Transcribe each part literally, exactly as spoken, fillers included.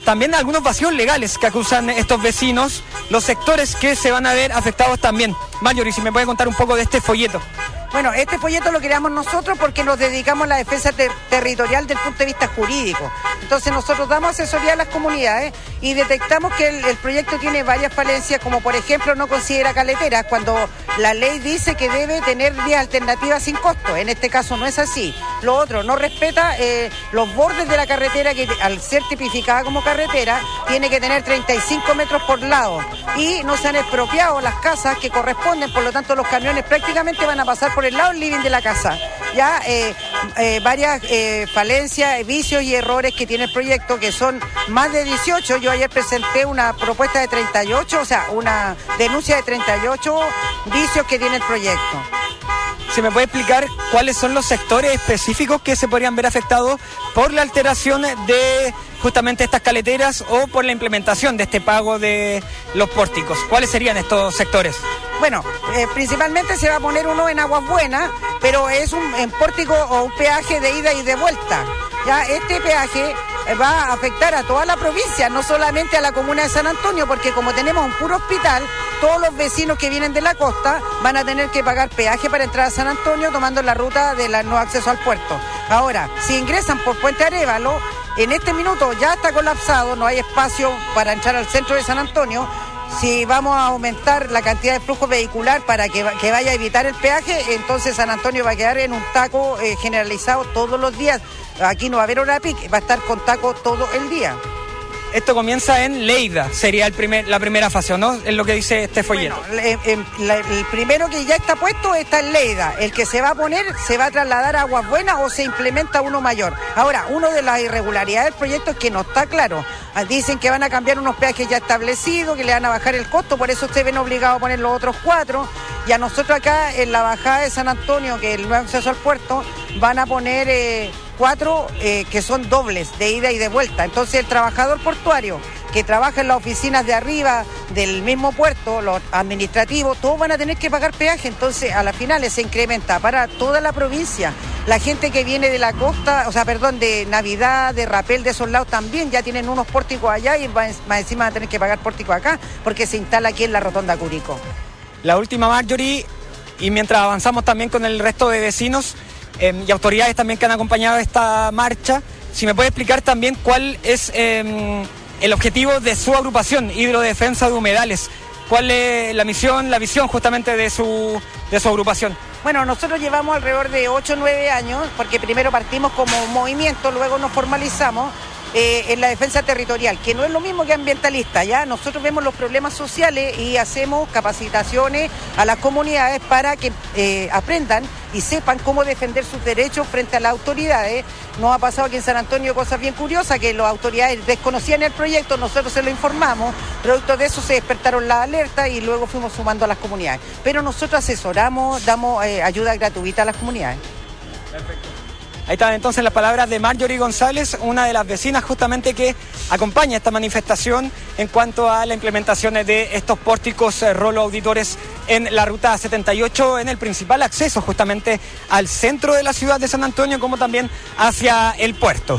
también algunos vacíos legales que acusan estos vecinos, los sectores que se van a ver afectados también. Marjorie, si me puede contar un poco de este folleto. Bueno, este folleto lo creamos nosotros porque nos dedicamos a la defensa ter territorial desde el punto de vista jurídico. Entonces nosotros damos asesoría a las comunidades y detectamos que el, el proyecto tiene varias falencias, como por ejemplo no considera caleteras, cuando la ley dice que debe tener vías alternativas sin costo. En este caso no es así. Lo otro, no respeta eh, los bordes de la carretera, que al ser tipificada como carretera, tiene que tener treinta y cinco metros por lado. Y no se han expropiado las casas que corresponden, por lo tanto los camiones prácticamente van a pasar por el lado del living de la casa. Ya eh, eh, varias eh, falencias, vicios y errores que tiene el proyecto, que son más de dieciocho. Yo ayer presenté una propuesta de treinta y ocho, o sea, una denuncia de treinta y ocho vicios que tiene el proyecto. ¿Se me puede explicar cuáles son los sectores específicos que se podrían ver afectados por la alteración de justamente estas caleteras o por la implementación de este pago de los pórticos? ¿Cuáles serían estos sectores? Bueno, eh, principalmente se va a poner uno en Aguas Buenas, pero es un en pórtico o un peaje de ida y de vuelta. Ya este peaje va a afectar a toda la provincia, no solamente a la comuna de San Antonio, porque como tenemos un puro hospital, todos los vecinos que vienen de la costa van a tener que pagar peaje para entrar a San Antonio tomando la ruta del no acceso al puerto. Ahora, si ingresan por Puente Arévalo, en este minuto ya está colapsado, no hay espacio para entrar al centro de San Antonio. Si vamos a aumentar la cantidad de flujo vehicular para que, que vaya a evitar el peaje, entonces San Antonio va a quedar en un taco eh, generalizado todos los días. Aquí no va a haber hora pic, va a estar con taco todo el día. Esto comienza en Leida, sería el primer, la primera fase, ¿no? Es lo que dice este folleto. Bueno, eh, eh, la, el primero que ya está puesto está en Leida. El que se va a poner se va a trasladar a Aguas Buenas o se implementa uno mayor. Ahora, una de las irregularidades del proyecto es que no está claro. Dicen que van a cambiar unos peajes ya establecidos, que le van a bajar el costo, por eso ustedes ven obligados a poner los otros cuatro. Y a nosotros acá en la bajada de San Antonio, que es el nuevo acceso al puerto, van a poner eh, cuatro eh, que son dobles de ida y de vuelta. Entonces el trabajador portuario que trabaja en las oficinas de arriba del mismo puerto, los administrativos, todos van a tener que pagar peaje. Entonces a las finales se incrementa para toda la provincia. La gente que viene de la costa, o sea, perdón, de Navidad, de Rapel, de esos lados también ya tienen unos pórticos allá y más encima van a tener que pagar pórticos acá porque se instala aquí en la Rotonda Curicó. La última, Marjorie, y mientras avanzamos también con el resto de vecinos eh, y autoridades también que han acompañado esta marcha, si me puede explicar también cuál es eh, el objetivo de su agrupación, Hidrodefensa de Humedales. ¿Cuál es la misión, la visión justamente de su, de su agrupación? Bueno, nosotros llevamos alrededor de ocho o nueve años, porque primero partimos como movimiento, luego nos formalizamos eh, en la defensa territorial, que no es lo mismo que ambientalista, ¿ya? Nosotros vemos los problemas sociales y hacemos capacitaciones a las comunidades para que eh, aprendan y sepan cómo defender sus derechos frente a las autoridades. Nos ha pasado aquí en San Antonio cosas bien curiosas, que las autoridades desconocían el proyecto, nosotros se lo informamos, producto de eso se despertaron las alertas y luego fuimos sumando a las comunidades. Pero nosotros asesoramos, damos eh, ayuda gratuita a las comunidades. Perfecto. Ahí están entonces las palabras de Marjorie González, una de las vecinas justamente que acompaña esta manifestación en cuanto a la implementación de estos pórticos eh, rolo auditores en la ruta setenta y ocho, en el principal acceso justamente al centro de la ciudad de San Antonio, como también hacia el puerto.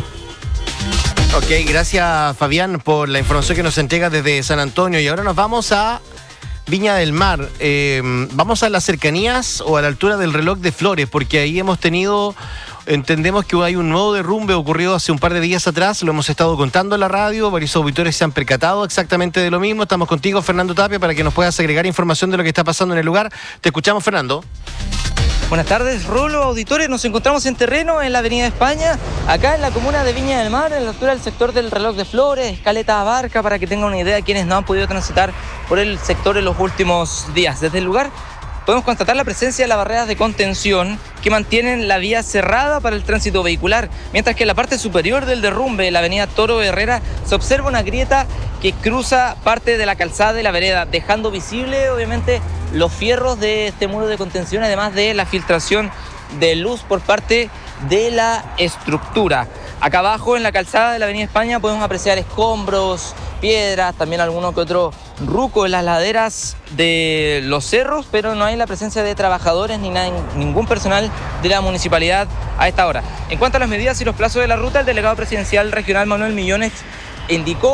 Ok, gracias Fabián por la información que nos entrega desde San Antonio. Y ahora nos vamos a Viña del Mar. Eh, vamos a las cercanías o a la altura del reloj de Flores, porque ahí hemos tenido... Entendemos que hay un nuevo derrumbe ocurrido hace un par de días atrás, lo hemos estado contando en la radio, varios auditores se han percatado exactamente de lo mismo. Estamos contigo, Fernando Tapia, para que nos puedas agregar información de lo que está pasando en el lugar. Te escuchamos, Fernando. Buenas tardes, Rolo, auditores. Nos encontramos en terreno en la Avenida España, acá en la comuna de Viña del Mar, en la altura del sector del reloj de Flores, Caleta Abarca, para que tengan una idea quienes no han podido transitar por el sector en los últimos días. Desde el lugar podemos constatar la presencia de las barreras de contención que mantienen la vía cerrada para el tránsito vehicular, mientras que en la parte superior del derrumbe, la avenida Toro Herrera, se observa una grieta que cruza parte de la calzada de la vereda, dejando visible, obviamente, los fierros de este muro de contención, además de la filtración de luz por parte de la estructura. Acá abajo, en la calzada de la avenida España, podemos apreciar escombros, piedras, también alguno que otro ruco en las laderas de los cerros, pero no hay la presencia de trabajadores ni nada, ningún personal de la municipalidad a esta hora. En cuanto a las medidas y los plazos de la ruta, el delegado presidencial regional Manuel Millones indicó